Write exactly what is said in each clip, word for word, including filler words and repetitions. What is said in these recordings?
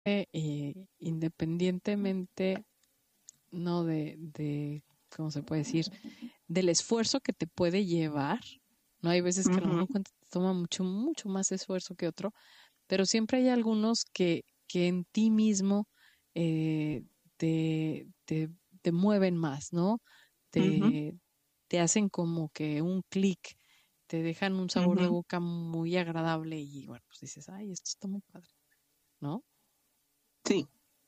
eh, independientemente, no de, de, ¿cómo se puede decir? Del esfuerzo que te puede llevar, ¿no? Hay veces que a lo Ujú, mejor cuenta te toma mucho, mucho más esfuerzo que otro, pero siempre hay algunos que, que en ti mismo eh, te, te, te mueven más, ¿no? ujú, Te, te hacen como que un clic, te dejan un sabor de ujú. boca muy agradable y bueno, pues dices, ay, esto está muy padre, ¿no? Sí,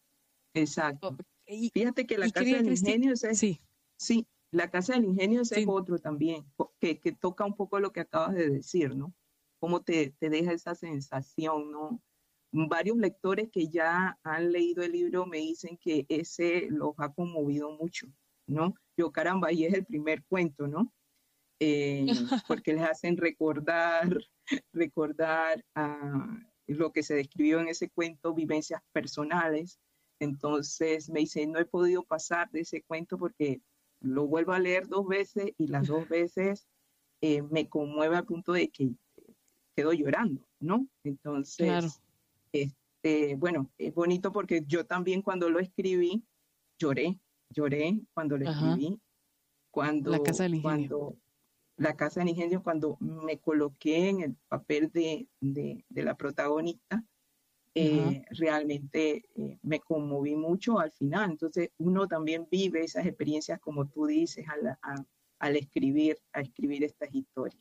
Oh, exacto. y, Fíjate que la y Casa quería, del Cristi, Ingenio ese es, sí, sí, la Casa del Ingenio ese es sí, otro también, po- que, que toca un poco lo que acabas de decir, ¿no? Cómo te, te deja esa sensación, ¿no? Varios lectores que ya han leído el libro me dicen que ese los ha conmovido mucho, ¿no? Yo, caramba, y es el primer cuento, ¿no? Eh, porque les hacen recordar, recordar ah, lo que se describió en ese cuento, vivencias personales. Entonces me dice, no he podido pasar de ese cuento porque lo vuelvo a leer dos veces y las dos veces eh, me conmueve al punto de que quedo llorando, ¿no? claro, Entonces, este, bueno, es bonito porque yo también cuando lo escribí, lloré, lloré cuando lo ajá, escribí, la casa cuando, del ingenio, cuando la Casa del Ingenio, cuando me coloqué en el papel de, de, de la protagonista, ajá. eh, realmente eh, me conmoví mucho al final. Entonces uno también vive esas experiencias como tú dices al, a, al escribir, a escribir estas historias.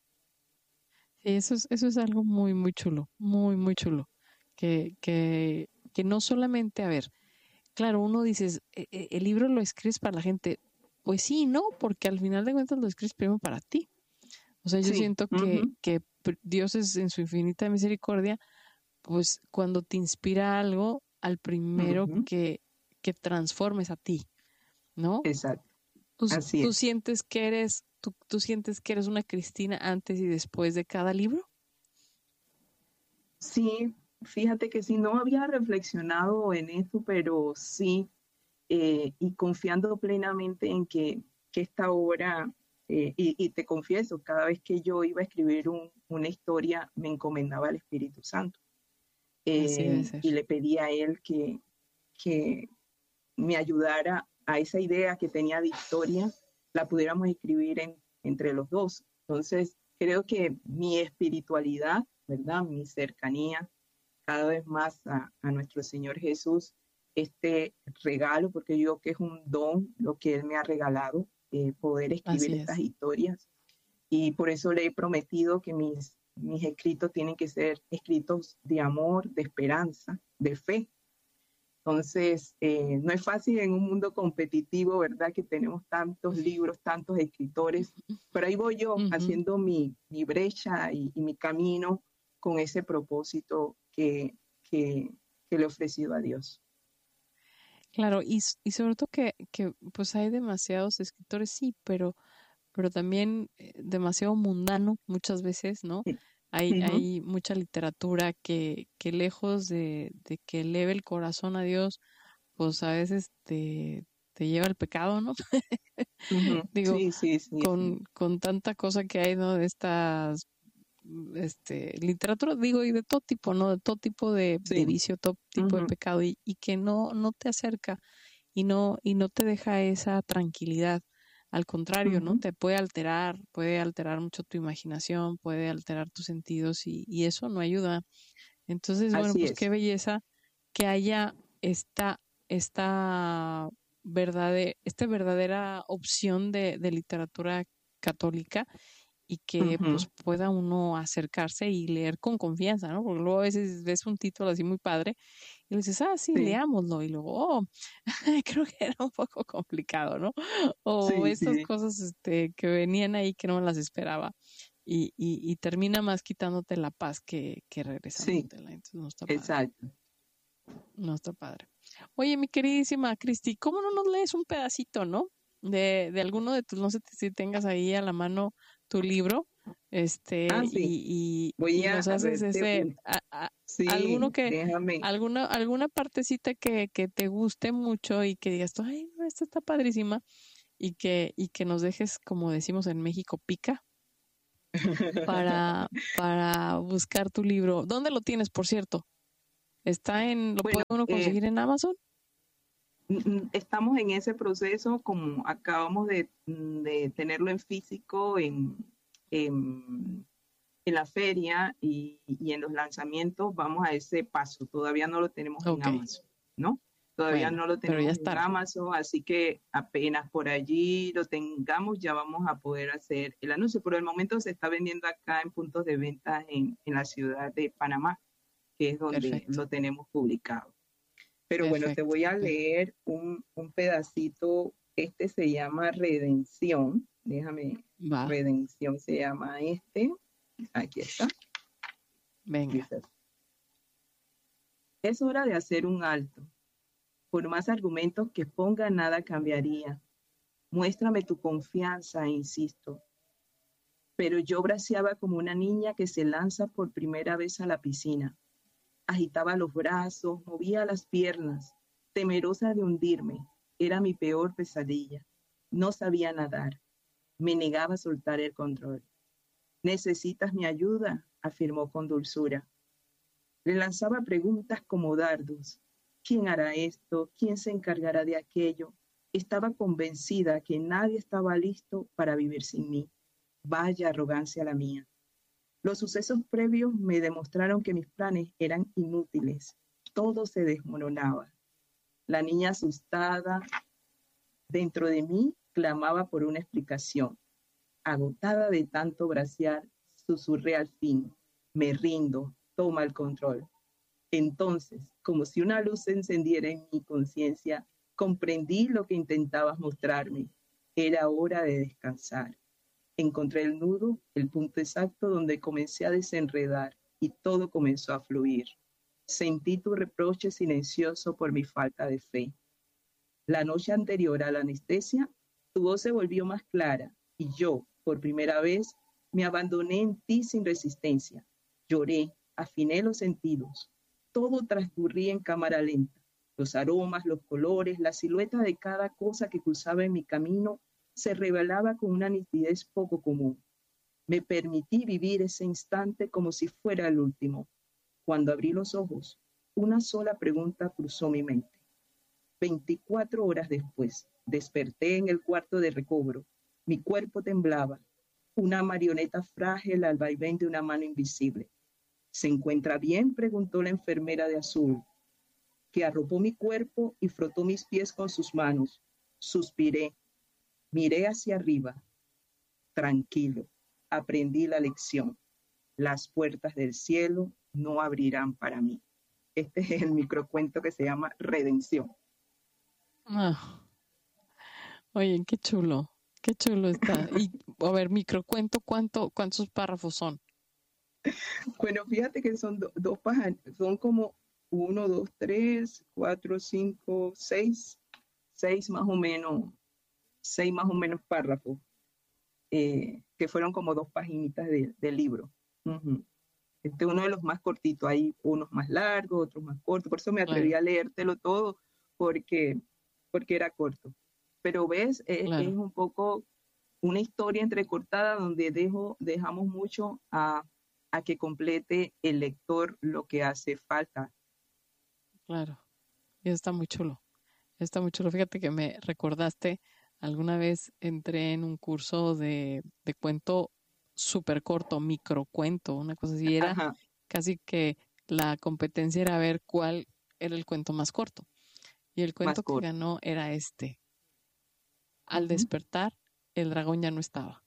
Sí, eso es, eso es algo muy, muy chulo, muy, muy chulo. Que, que, que no solamente, a ver, claro, uno dices, "E- e- el libro lo escribes para la gente". Pues sí, no, porque al final de cuentas lo escribes primero para ti. O sea, yo Sí, siento que, ujú, que pr- Dios es en su infinita misericordia, pues cuando te inspira algo, al primero ujú, que, que transformes a ti, ¿no? exacto, Tú, s- así tú es. sientes que eres, tú, tú sientes que eres una Cristina antes y después de cada libro. Sí, fíjate que sí, no había reflexionado en eso, pero sí, eh, y confiando plenamente en que, que esta obra, eh, y, y te confieso, cada vez que yo iba a escribir un- una historia, me encomendaba al Espíritu Santo Así debe eh, ser. y le pedía a él que, que me ayudara a esa idea que tenía de historia, la pudiéramos escribir en, entre los dos. Entonces, creo que mi espiritualidad, ¿verdad? Mi cercanía cada vez más a, a nuestro Señor Jesús, este regalo, porque yo creo que es un don lo que Él me ha regalado, eh, poder escribir Así estas es. historias. Y por eso le he prometido que mis, mis escritos tienen que ser escritos de amor, de esperanza, de fe. Entonces, eh, no es fácil en un mundo competitivo, ¿verdad? Que tenemos tantos libros, tantos escritores, pero ahí voy yo Ujú. haciendo mi, mi brecha y, y, mi camino con ese propósito que, que, que le he ofrecido a Dios. Claro, y, s- y sobre todo que, que pues hay demasiados escritores, sí, pero, pero también eh, demasiado mundano muchas veces, ¿no? Sí. Hay, Ujú, hay mucha literatura que, que lejos de, de que eleve el corazón a Dios, pues a veces te, te lleva al pecado, ¿no? ujú. Digo, Sí, sí, sí, sí. con, con tanta cosa que hay, ¿no? De estas, mm, este, literatura, digo, y de todo tipo, ¿no? De todo tipo de, de Sí. vicio, todo tipo de Ujú, pecado, y, y que no, no te acerca y no, y no te deja esa tranquilidad. Al contrario, ¿no? ujú. Te puede alterar, puede alterar mucho tu imaginación, puede alterar tus sentidos y, y eso no ayuda. Entonces, bueno, Así pues qué es. belleza que haya esta, esta verdade- esta verdadera opción de, de literatura católica y que pues Ujú. pueda uno acercarse y leer con confianza, ¿no? Porque luego a veces ves un título así muy padre y le dices, ah, sí, Sí, leámoslo. Y luego, oh, creo que era un poco complicado, ¿no? O sí, estas sí, cosas este, que venían ahí que no me las esperaba. Y, y, y termina más quitándote la paz que, que sí, regresándotela. Entonces no está padre, exacto. no está padre. Oye, mi queridísima Cristi, ¿cómo no nos lees un pedacito, no? De, de alguno de tus, no sé si tengas ahí a la mano tu libro, este, Ah, sí. y, y, Voy y a, nos a haces ver, te, ese, a- a- alguno sí, que, déjame. alguna, alguna partecita que, que te guste mucho y que digas, tú, ay, no, esta está padrísima, y que, y que nos dejes, como decimos en México, pica para, para buscar tu libro. ¿Dónde lo tienes, por cierto? ¿Está en, lo Bueno, puede uno eh, conseguir en Amazon? estamos en ese proceso, como acabamos de, de tenerlo en físico, en, en, en la feria y, y, en los lanzamientos, vamos a ese paso. Todavía no lo tenemos en Ok, Amazon, ¿no? Todavía bueno, no lo pero ya tenemos en estará. Amazon, así que apenas por allí lo tengamos, ya vamos a poder hacer el anuncio. Por el momento se está vendiendo acá en puntos de venta en, en la ciudad de Panamá, que es donde Perfecto, lo tenemos publicado. Pero bueno, te perfecto. voy a Per- leer un, un pedacito. Este se llama Redención. Déjame, Va, Redención se llama este. Aquí está. venga. Dice, es hora de hacer un alto. Por más argumentos que ponga, nada cambiaría. Muéstrame tu confianza, insisto. Pero yo braceaba como una niña que se lanza por primera vez a la piscina. Agitaba los brazos, movía las piernas, temerosa de hundirme. Era mi peor pesadilla. No sabía nadar. Me negaba a soltar el control. Necesitas mi ayuda, afirmó con dulzura. Le lanzaba preguntas como dardos. ¿Quién hará esto? ¿Quién se encargará de aquello? Estaba convencida que nadie estaba listo para vivir sin mí. Vaya arrogancia la mía. Los sucesos previos me demostraron que mis planes eran inútiles. Todo se desmoronaba. La niña asustada dentro de mí clamaba por una explicación. Agotada de tanto bracear, susurré al fin. Me rindo, toma el control. Entonces, como si una luz se encendiera en mi conciencia, comprendí lo que intentabas mostrarme. Era hora de descansar. Encontré el nudo, el punto exacto donde comencé a desenredar y todo comenzó a fluir. Sentí tu reproche silencioso por mi falta de fe. La noche anterior a la anestesia, tu voz se volvió más clara y yo, por primera vez, me abandoné en ti sin resistencia. Lloré, afiné los sentidos. Todo transcurría en cámara lenta. Los aromas, los colores, la silueta de cada cosa que cruzaba en mi camino se revelaba con una nitidez poco común. Me permití vivir ese instante como si fuera el último. Cuando abrí los ojos, una sola pregunta cruzó mi mente. Veinticuatro horas después, desperté en el cuarto de recobro. Mi cuerpo temblaba, una marioneta frágil al vaivén de una mano invisible. ¿Se encuentra bien?, preguntó la enfermera de azul, que arropó mi cuerpo y frotó mis pies con sus manos. Suspiré, miré hacia arriba. Tranquilo, aprendí la lección. Las puertas del cielo no abrirán para mí. Este es el microcuento que se llama Redención. Ah, oye, qué chulo, qué chulo está. Y, a ver, microcuento, ¿cuánto, cuántos párrafos son? Bueno, fíjate que son do, dos páginas, son como uno, dos, tres, cuatro, cinco, seis, seis más o menos, seis más o menos párrafos, eh, que fueron como dos paginitas de, de libro. Uh-huh. Este es uno de los más cortitos, hay unos más largos, otros más cortos, por eso me atreví Claro, a leértelo todo, porque, porque era corto. Pero ves, es, es claro, un poco una historia entrecortada donde dejo, dejamos mucho a, a que complete el lector lo que hace falta. claro. Y está muy chulo, está muy chulo. Fíjate que me recordaste, alguna vez entré en un curso de, de cuento súper corto, microcuento, una cosa así. Era Ajá, casi que la competencia era ver cuál era el cuento más corto. Y el más cuento que corto. ganó era este. Al Uh-huh. despertar, el dragón ya no estaba.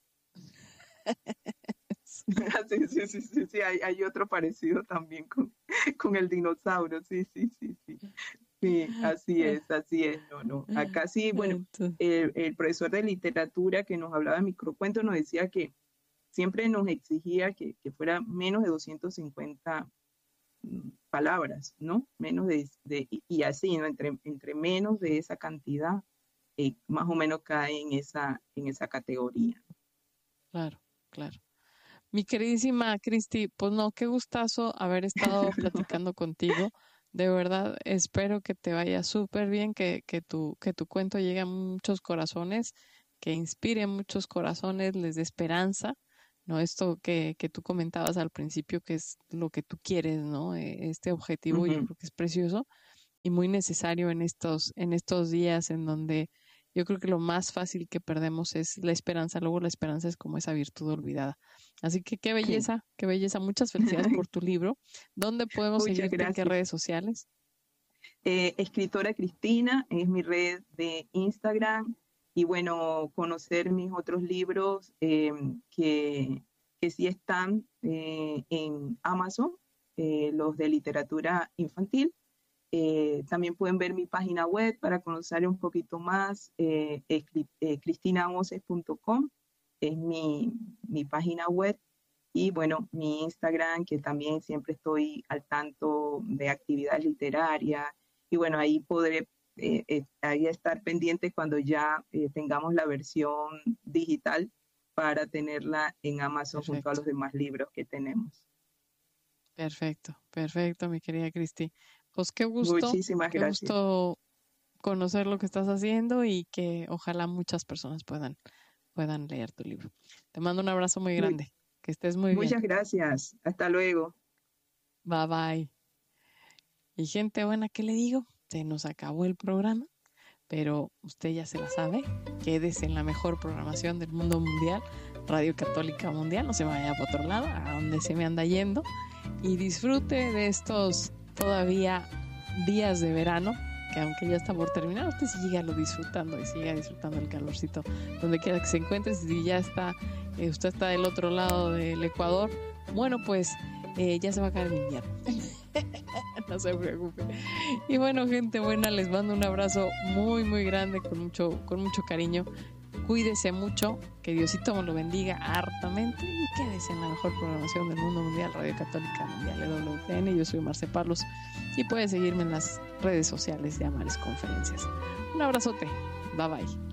Sí, sí, sí, sí, sí, hay, hay otro parecido también con, con el dinosaurio, sí, sí, sí, sí. Sí, así es, así es, no, no. Acá sí, bueno, Entonces, el, el profesor de literatura que nos hablaba de microcuentos nos decía que siempre nos exigía que, que fuera menos de doscientas cincuenta mm, palabras, ¿no? Menos de, de y, y así, ¿no? Entre, entre menos de esa cantidad, eh, más o menos cae en esa, en esa categoría. claro, claro. Mi queridísima Cristi, pues no, qué gustazo haber estado platicando contigo. De verdad, espero que te vaya súper bien, que, que, tu, que tu cuento llegue a muchos corazones, que inspire a muchos corazones, les dé esperanza ¿no? Esto que, que tú comentabas al principio, que es lo que tú quieres, ¿no? Eh, Este objetivo, yo Ujú. creo que es precioso y muy necesario en estos, en estos días en donde yo creo que lo más fácil que perdemos es la esperanza. Luego la esperanza es como esa virtud olvidada. Así que qué Sí. belleza, qué belleza. Muchas felicidades por tu libro. ¿Dónde podemos Muchas seguirte? ¿En qué gracias. redes sociales? Eh, escritora Cristina es mi red de Instagram y bueno, conocer mis otros libros eh, que, que sí están eh, en Amazon, eh, los de literatura infantil. Eh, también pueden ver mi página web para conocer un poquito más, eh, eh, eh, cristina moses punto com es mi, mi página web. Y bueno, mi Instagram, que también siempre estoy al tanto de actividades literarias. Y bueno, ahí podré eh, eh, ahí estar pendiente cuando ya eh, tengamos la versión digital para tenerla en Amazon junto a Perfecto, los demás libros que tenemos. perfecto, perfecto, mi querida Cristi. Pues qué gusto, Muchísimas qué gracias. gusto conocer lo que estás haciendo y que ojalá muchas personas puedan, puedan leer tu libro. Te mando un abrazo muy Muy, grande. Que estés muy bien. muchas gracias. Hasta luego. Bye bye. Y gente buena, ¿qué le digo? Se nos acabó el programa, pero usted ya se la sabe. Quédese en la mejor programación del mundo mundial, Radio Católica Mundial. No se vaya para otro lado, a donde se me anda yendo. Y disfrute de estos todavía días de verano, que aunque ya está por terminar, usted siga lo disfrutando y siga disfrutando el calorcito donde quiera que se encuentre. Si ya está, eh, usted está del otro lado del Ecuador, bueno, pues eh, ya se va a caer el invierno. No se preocupe. Y bueno, gente buena, les mando un abrazo muy, muy grande, con mucho, con mucho cariño. Cuídese mucho, que Diosito me lo bendiga hartamente y quédese en la mejor programación del mundo mundial, Radio Católica Mundial, el W T N. Yo soy Marce Parlos y puede seguirme en las redes sociales de Amares Conferencias. Un abrazote. Bye bye.